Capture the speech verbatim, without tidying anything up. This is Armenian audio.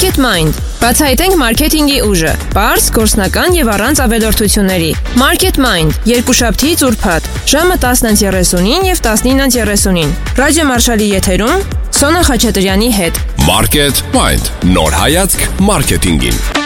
Market Mind. Բացահայտենք մարքեթինգի ուժը։ Պարզ, գործնական եւ առանց ավելորդությունների։ Market Mind. Երկուշաբթի ուրբաթ, ժամը տասն երեսունին եւ տասնինը երեսունին։ Ռադիո Մարշալի եթերում Սոնա Խաչատրյանի հետ։ Market Mind. Նոր հայացք մարքեթինգին։